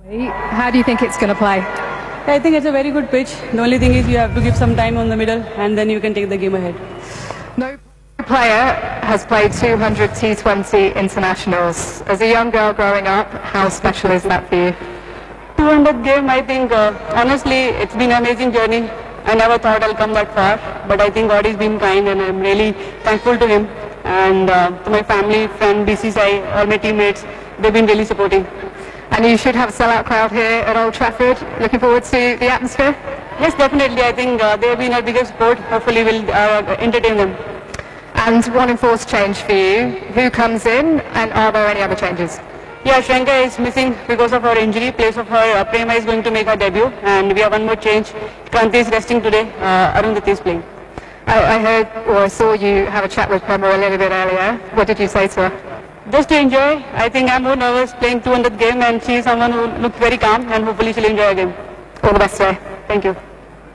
How do you think it's going to play? I think it's a very good pitch. The only thing is you have to give some time on the middle and then you can take the game ahead. No player has played 200 T20 internationals. As a young girl growing up, how special is that for you? 200th game, I think, honestly, it's been an amazing journey. I never thought I'll come that far, but I think God has been kind and I'm really thankful to Him. And to my family, friend, BCCI, all my teammates, they've been really supporting. And you should have a sellout crowd here at Old Trafford. Looking forward to the atmosphere? Yes, definitely. I think they've been our biggest support. Hopefully we'll entertain them. And one enforced change for you. Who comes in and are there any other changes? Yeah, Shrenka is missing because of her injury. Place of her, Prema is going to make her debut. And we have one more change. Kranti is resting today. Arundhati is playing. I heard or I saw you have a chat with Prema a little bit earlier. What did you say to her? Just to enjoy. I think I'm more nervous playing 200th game and she's someone who looks very calm and hopefully she'll enjoy a game. All the best today. Thank you.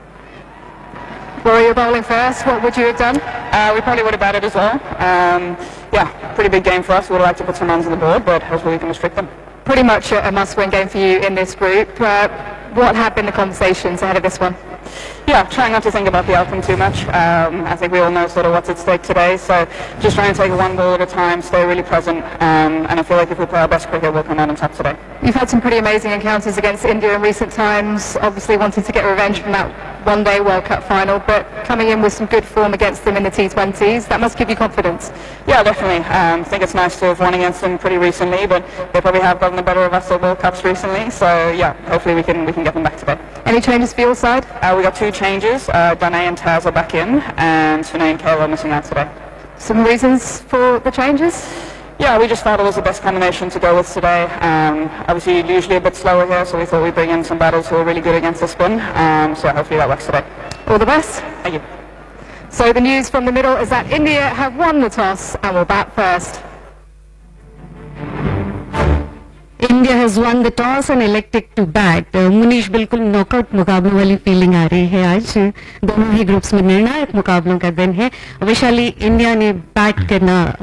Rory, you're bowling first. What would you have done? We probably would have batted as well. Yeah, pretty big game for us. We would have liked to put some runs on the board, but hopefully we can restrict them. Pretty much a must-win game for you in this group. What have been the conversations ahead of this one? Yeah, trying not to think about the outcome too much. I think we all know sort of what's at stake today, so just trying to take it one ball at a time, stay really present, and I feel like if we play our best cricket, we'll come out on top today. You've had some pretty amazing encounters against India in recent times, obviously wanting to get revenge from that one-day World Cup final, but coming in with some good form against them in the T20s, that must give you confidence. Yeah, definitely. I think it's nice to have won against them pretty recently, but they probably have gotten the better of us at World Cups recently, so yeah, hopefully we can get them back today. Any changes for your side? We got 2 changes. Dane and Taz are back in, and Sunay and Kayla are missing out today. Some reasons for the changes? Yeah, we just thought it was the best combination to go with today. Obviously, usually a bit slower here, so we thought we'd bring in some batters who are really good against the spin. So hopefully that works today. All the best. Thank you. So the news from the middle is that India have won the toss and will bat first. India has won the toss and elected to bat. Munish बिल्कुल knockout मुकाबलों वाली feeling आ रही है आज दोनों ही groups में निर्णायक मुकाबलों का दिन है वैशाली इंडिया ने बैट करना